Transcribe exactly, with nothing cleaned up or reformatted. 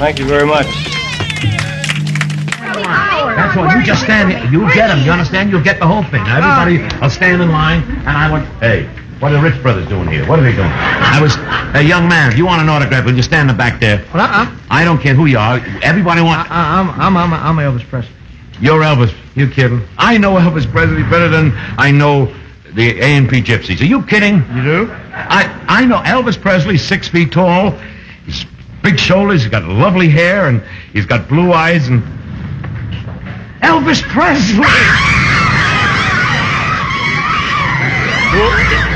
Thank you very much. That's all. You just stand here. You get him. You understand? You'll get the whole thing. Now, everybody will stand in line, and I want... Hey, what are the Rich Brothers doing here? What are they doing? I was... Hey, young man, if you want an autograph, will you stand in the back there? Well, I, I don't care who you are. Everybody wants... I, I'm, I'm, I'm, I'm Elvis Presley. You're Elvis. You kidding? I know Elvis Presley better than I know the A and P Gypsies. Are you kidding? You do? I, I know Elvis Presley, six feet tall. He's big shoulders. He's got lovely hair, and he's got blue eyes, and... Elvis Presley!